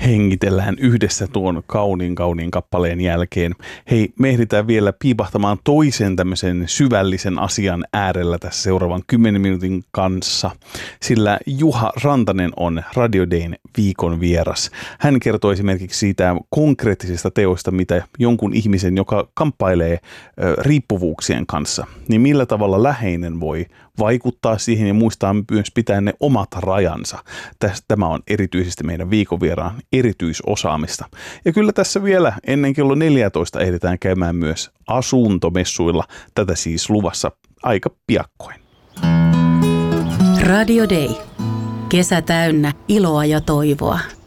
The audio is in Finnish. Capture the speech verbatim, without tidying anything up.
hengitellään yhdessä tuon kauniin kauniin kappaleen jälkeen. Hei, me ehditään vielä piipahtamaan toisen tämmöisen syvällisen asian äärellä tässä seuraavan kymmenen minuutin kanssa, sillä Juha Rantanen on Radio Dayn viikon vieras. Hän kertoo esimerkiksi siitä konkreettisista teoista, mitä jonkun ihmisen, joka kamppailee ö, riippuvuuksien kanssa, niin millä tavalla läheinen voi vaikuttaa siihen ja muistaa myös pitää ne omat rajansa. Tämä on erityisesti meidän viikon vieraan erityisosaamista. Ja kyllä tässä vielä ennen kello neljätoista ehditään käymään myös asuntomessuilla. Tätä siis luvassa aika piakkoin. Radio Day. Kesä täynnä iloa ja toivoa.